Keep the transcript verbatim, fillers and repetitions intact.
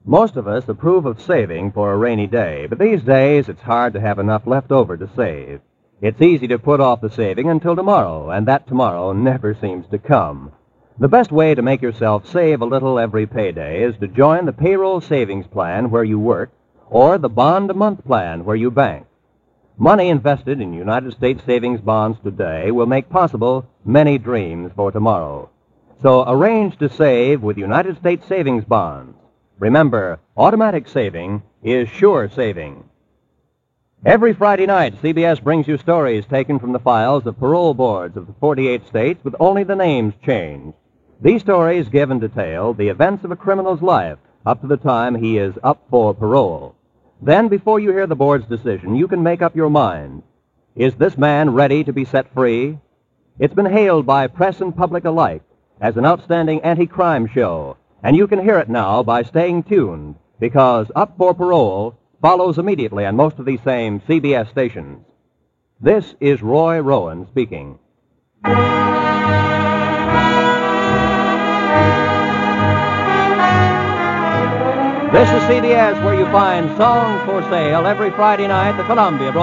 Most of us approve of saving for a rainy day, but these days it's hard to have enough left over to save. It's easy to put off the saving until tomorrow, and that tomorrow never seems to come. The best way to make yourself save a little every payday is to join the payroll savings plan where you work or the bond-a-month plan where you bank. Money invested in United States savings bonds today will make possible many dreams for tomorrow. So arrange to save with United States savings bonds. Remember, automatic saving is sure saving. Every Friday night, C B S brings you stories taken from the files of parole boards of the forty-eight states with only the names changed. These stories give and detail the events of a criminal's life up to the time he is up for parole. Then, before you hear the board's decision, you can make up your mind. Is this man ready to be set free? It's been hailed by press and public alike as an outstanding anti-crime show, and you can hear it now by staying tuned, because Up for Parole follows immediately on most of these same C B S stations. This is Roy Rowan speaking. This is C B S, where you find Songs for Sale every Friday night, the Columbia